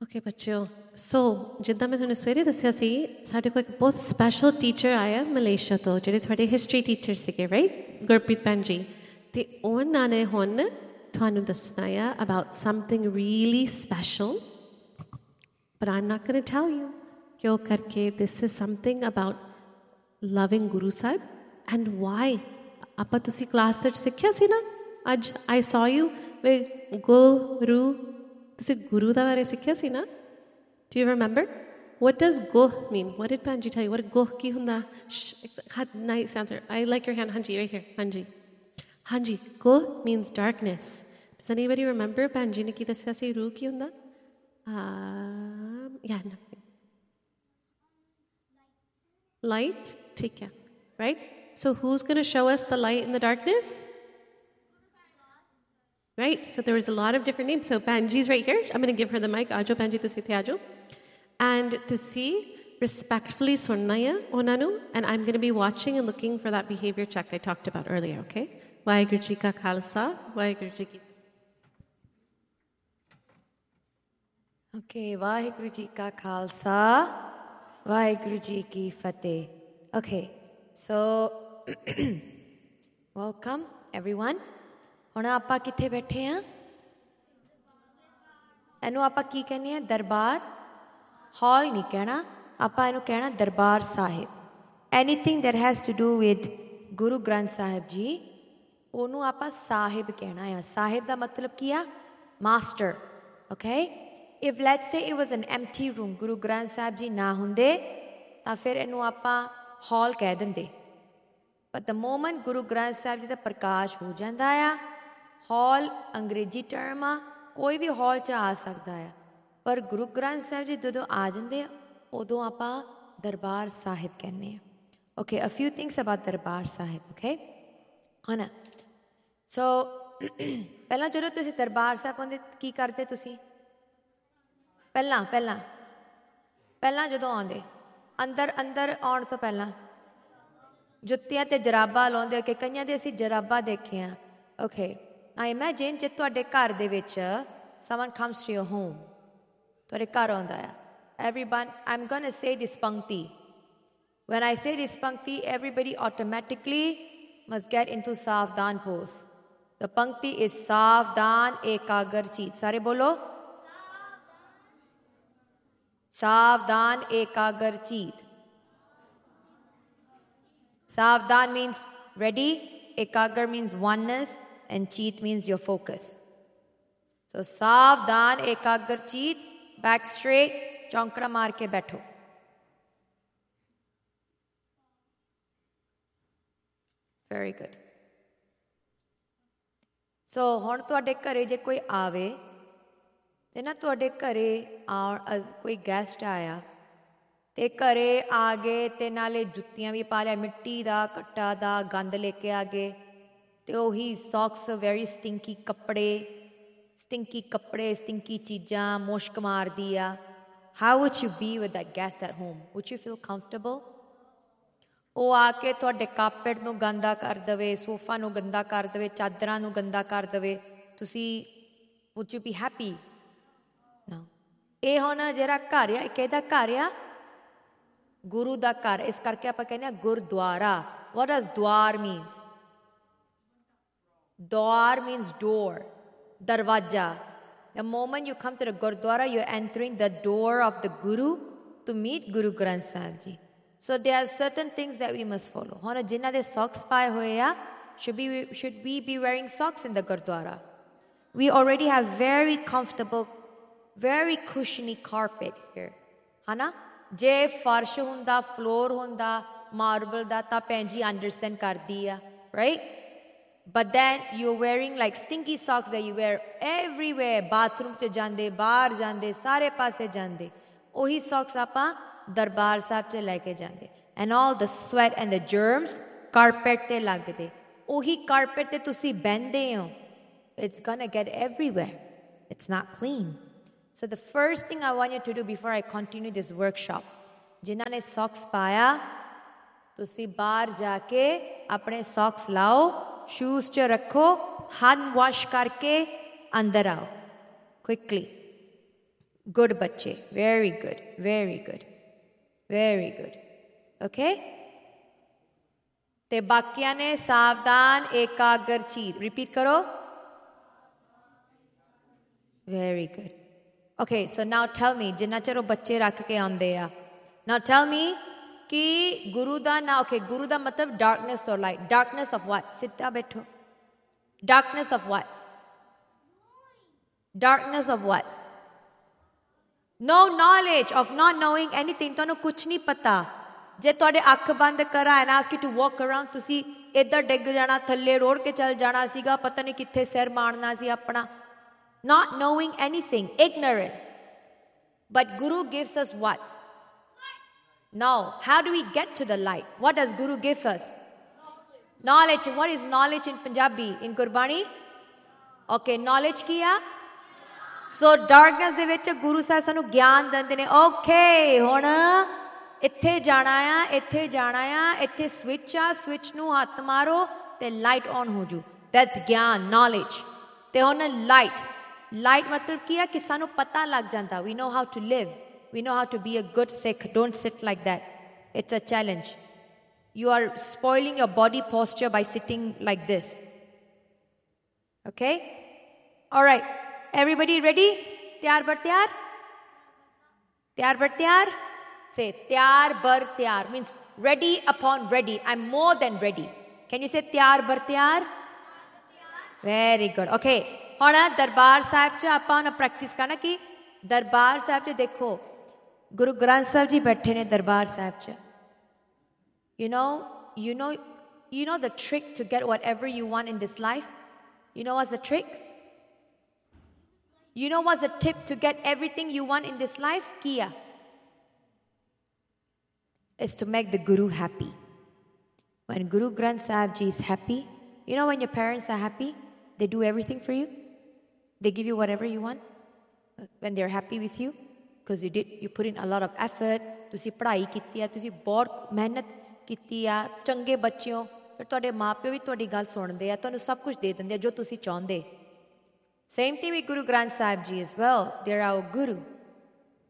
Okay ਬੱਚਿਓ, ਸੋ ਜਿੱਦਾਂ ਮੈਂ ਤੁਹਾਨੂੰ ਸਵੇਰੇ ਦੱਸਿਆ ਸੀ, ਸਾਡੇ ਕੋਲ ਇੱਕ ਬਹੁਤ ਸਪੈਸ਼ਲ ਟੀਚਰ ਆਇਆ ਮਲੇਸ਼ੀਆ ਤੋਂ, ਜਿਹੜੇ ਤੁਹਾਡੇ ਹਿਸਟਰੀ ਟੀਚਰ ਸੀਗੇ, ਰਾਈਟ, ਗੁਰਪ੍ਰੀਤ ਭੈਣ ਜੀ। ਅਤੇ ਉਹਨਾਂ ਨੇ ਹੁਣ ਤੁਹਾਨੂੰ ਦੱਸਣਾ ਆ about something really special, but I am not going to tell you ਕਿਉਂ ਕਰਕੇ। This is something about loving Guru Sahib and Y. ਆਪਾਂ ਤੁਸੀਂ ਕਲਾਸ ਵਿੱਚ ਸਿੱਖਿਆ ਸੀ ਨਾ ਅੱਜ, ਆਈ ਸੌ ਯੂ ਵੇ ਗੁਰੂ, ਤੁਸੀਂ ਗੁਰੂ ਦਾ ਬਾਰੇ ਸਿੱਖਿਆ ਸੀ ਨਾ। Do you remember what does guh mean? What did Panji tell you? What guh ki hunda? Nice answer. I like your hand. Hanji, right here. Hanji. Hanji. Guh means darkness. Does anybody remember Panji ne ki dassya si ru ki hunda? Yeah, no. Light. Take care. Right? So who's going to show us the light in the darkness? Right? So there was a lot of different names. So Panji's right here. I'm going to give her the mic. Ajo Panji, tusi the ajo. And tusi respectfully sunnaya onanu. And I'm going to be watching and looking for that behavior check I talked about earlier, okay? Waheguru ji ka khalsa, Waheguru ji ki. Okay, Waheguru ji ka khalsa, Waheguru ji ki fateh. Okay, so welcome everyone. ਹੁਣ ਆਪਾਂ ਕਿੱਥੇ ਬੈਠੇ ਹਾਂ? ਇਹਨੂੰ ਆਪਾਂ ਕੀ ਕਹਿੰਦੇ ਹਾਂ? ਦਰਬਾਰ ਹਾਲ ਨਹੀਂ ਕਹਿਣਾ, ਆਪਾਂ ਇਹਨੂੰ ਕਹਿਣਾ Darbar Sahib. Anything that has to do with Guru Granth Sahib ji, ਉਹਨੂੰ ਆਪਾਂ ਸਾਹਿਬ ਕਹਿਣਾ ਆ। ਸਾਹਿਬ ਦਾ ਮਤਲਬ ਕੀ ਆ? Master. Okay, if let's say it was N empty room, Guru Granth Sahib ji ਨਾ ਹੁੰਦੇ ਤਾਂ ਫਿਰ ਇਹਨੂੰ ਆਪਾਂ ਹਾਲ ਕਹਿ ਦਿੰਦੇ। But the moment Guru Granth Sahib ji ਦਾ ਪ੍ਰਕਾਸ਼ ਹੋ ਜਾਂਦਾ ਆ, ਹਾਲ ਅੰਗਰੇਜ਼ੀ ਟਰਮ ਆ, ਕੋਈ ਵੀ ਹਾਲ 'ਚ ਆ ਸਕਦਾ ਆ, ਪਰ ਗੁਰੂ ਗ੍ਰੰਥ ਸਾਹਿਬ ਜੀ ਜਦੋਂ ਆ ਜਾਂਦੇ ਆ ਉਦੋਂ ਆਪਾਂ ਦਰਬਾਰ ਸਾਹਿਬ ਕਹਿੰਦੇ ਹਾਂ। Okay, a ਫਿਊ things about Darbar Sahib. Okay, ਹੈ ਨਾ। ਸੋ ਪਹਿਲਾਂ ਜਦੋਂ ਤੁਸੀਂ ਦਰਬਾਰ ਸਾਹਿਬ ਆਉਂਦੇ ਕੀ ਕਰਦੇ ਤੁਸੀਂ? ਪਹਿਲਾਂ ਜਦੋਂ ਆਉਂਦੇ ਅੰਦਰ ਆਉਣ ਤੋਂ ਪਹਿਲਾਂ ਜੁੱਤੀਆਂ ਅਤੇ ਜਰਾਬਾਂ ਲਾਉਂਦੇ ਹੋ ਕਿ ਕਈਆਂ ਦੇ ਅਸੀਂ ਜਰਾਬਾਂ ਦੇਖੀਆਂ। ਓਕੇ, ਆਈ ਇਮੈਜਿਨ ਜੇ ਤੁਹਾਡੇ ਘਰ ਦੇ ਵਿੱਚ someone comes to your home, ਤੁਹਾਡੇ ਘਰ ਆਉਂਦਾ ਆ, everyone, I'm going to say this pankti. When I say this pankti, everybody automatically must get into Savdhan pose. The pankti is Savdhan Ekagar Chit. Sare bolo. Savdhan Ekagar Chit. Savdhan means ready, Ekagar means oneness, and Cheet means your focus. So Savdhan Ekagar Cheet, back straight, chaunkada maar ke baitho. Very good. So ਹੁਣ ਤੁਹਾਡੇ ਘਰੇ ਜੇ ਕੋਈ ਆਵੇ ਤੇ ਨਾ ਤੁਹਾਡੇ ਘਰੇ ਕੋਈ ਗੈਸਟ ਆਇਆ ਤੇ ਘਰੇ ਆ ਗਏ ਤੇ ਨਾਲੇ ਜੁੱਤੀਆਂ ਵੀ ਪਾ ਲਿਆ, ਮਿੱਟੀ ਦਾ ਘੱਟਾ ਦਾ ਗੰਦ ਲੈ ਕੇ ਆ ਗਏ, ਤੇ ਉਹੀ ਸੌਕਸ, ਵੈਰੀ ਸਟਿੰਕੀ ਕੱਪੜੇ, ਸਟਿੰਕੀ ਚੀਜ਼ਾਂ, ਮੁਸ਼ਕ ਮਾਰਦੀ ਆ। How wood you B with that guest at home? Wood you feel comfortable? ਉਹ ਆ ਕੇ ਤੁਹਾਡੇ ਕਾਰਪੇਟ ਨੂੰ ਗੰਦਾ ਕਰ ਦੇਵੇ, ਸੋਫਾ ਨੂੰ ਗੰਦਾ ਕਰ ਦੇਵੇ, ਚਾਦਰਾਂ ਨੂੰ ਗੰਦਾ ਕਰ ਦੇਵੇ, ਤੁਸੀਂ ਵੁੱਡ ਯੂ ਬੀ ਹੈਪੀ? ਨਾ। ਇਹ ਹੁਣ ਜਿਹੜਾ ਘਰ ਆ, ਇਹ ਕਿਹਦਾ ਘਰ ਆ? ਗੁਰੂ ਦਾ ਘਰ। ਇਸ ਕਰਕੇ ਆਪਾਂ ਕਹਿੰਦੇ ਹਾਂ ਗੁਰਦੁਆਰਾ। ਵਾਟ ਡਜ਼ ਦੁਆਰ means? Dwar means door, darwaja. The moment you come to the Gurdwara, you're entering the door of the Guru to meet Guru Granth Sahib Ji. So there are certain things that we must follow. Hona jinna de socks paye hoye ya, should we be wearing socks in the Gurdwara? We already have very comfortable, very cushiony carpet here. Hana? Je farsh hunda, floor hunda, marble da ta penji understand kardi ya, right? But then you're wearing like stinky socks that you wear everywhere. Bathroom to jande, bahar jande, sare paase jande. Ohi socks apa darbar sahib che leke jande. And all the sweat and the germs carpet te lagde. Ohi carpet te tusi bende ho. It's gonna get everywhere. It's not clean. So the first thing I want you to do before I continue this workshop, जिन्हां ने socks पाया, तुसी बाहर जाके अपने socks लाओ, shoes च रखो, हाथ वॉश करके अंदर आओ क्विकली। Good बच्चे. Very good. Very good. Very good. Okay? ते बाकियां ने सावधान एकाग्र चित. Repeat करो. Very good. Okay, so now tell me, जिन्ना चरो बच्चे रख के आंदे आ. Now tell me कि गुरु दा ना, okay, गुरु दा मतलब darkness or light. Darkness of what? Sit down, बैठो. Darkness of what? Darkness of what? No knowledge of not knowing anything. ਤੁਹਾਨੂੰ ਕੁਝ ਨਹੀਂ ਪਤਾ. ਜੇ ਤੁਹਾਡੇ ਅੱਖ ਬੰਦ ਕਰਾ and ask you to walk around, ਤੁਸੀਂ ਇੱਧਰ ਡਿੱਗ ਜਾਣਾ, ਥੱਲੇ ਰੋੜ ਕੇ ਚੱਲ ਜਾਣਾ ਸੀਗਾ, ਪਤਾ ਨਹੀਂ ਕਿੱਥੇ ਸਿਰ ਮਾਰਨਾ ਸੀ ਆਪਣਾ. Not knowing anything, ignorant. But Guru gives us what? Now, how do we get to the light? What does Guru give us? Knowledge. What is knowledge in Punjabi? In Gurbani? Okay, knowledge kiya? So darkness ਦੇ ਵਿੱਚ ਗੁਰੂ ਸਾਹਿਬ ਸਾਨੂੰ ਗਿਆਨ ਦਿੰਦੇ ਨੇ. Okay, ਹੁਣ ਇੱਥੇ ਜਾਣਾ ਆ, ਇੱਥੇ ਜਾਣਾ ਆ, ਇੱਥੇ ਸਵਿਚ ਆ, ਸਵਿਚ ਨੂੰ ਹੱਥ ਮਾਰੋ ਤੇ ਲਾਈਟ ਔਨ ਹੋ ਜੂ. That's ਗਿਆਨ, knowledge. ਤੇ ਹੁਣ light. Light ਮਤਲਬ ਕੀ ਆ ਕਿ ਸਾਨੂੰ ਪਤਾ ਲੱਗ ਜਾਂਦਾ. We know how to live. We know how to be a good Sikh. Don't sit like that. It's a challenge. You are spoiling your body posture by sitting like this. Okay? All right. Everybody ready? Tyaar bar tyaar? Tyaar bar tyaar? Say, tyaar bar tyaar. Means ready upon ready. I'm more than ready. Can you say tyaar bar tyaar? Very good. Okay. ਹੁਣ ਦਰਬਾਰ ਸਾਹਿਬ 'ਚ ਆਪਾਂ ਹੁਣ practice ਕਰਨਾ ਕਿ ਦਰਬਾਰ ਸਾਹਿਬ 'ਚ ਦੇਖੋ ਗੁਰੂ ਗ੍ਰੰਥ ਸਾਹਿਬ ਜੀ ਬੈਠੇ ਨੇ ਦਰਬਾਰ ਸਾਹਿਬ 'ਚ. You know the trick to get whatever you want in this life? You know what's the trick? You know what's the tip to get everything you want in this life? Kiya. Is to make the Guru happy. When Guru Granth Sahib Ji is happy, you know when your parents are happy, they do everything for you. They give you whatever you want. When they're happy with you, because you put in a lot of effort. ਤੁਸੀਂ ਪੜ੍ਹਾਈ ਕੀਤੀ ਆ, ਤੁਸੀਂ ਬਹੁਤ ਮਿਹਨਤ ਕੀਤੀ ਆ, ਚੰਗੇ ਬੱਚੇ ਹੋ, ਫਿਰ ਤੁਹਾਡੇ ਮਾਪਿਓ ਵੀ ਤੁਹਾਡੀ ਗੱਲ ਸੁਣਦੇ ਆ, ਤੁਹਾਨੂੰ ਸਭ ਕੁਝ ਦੇ ਦਿੰਦੇ ਆ ਜੋ ਤੁਸੀਂ ਚਾਹੁੰਦੇ. Same thing with Guru Granth Sahib Ji as well. They're our Guru.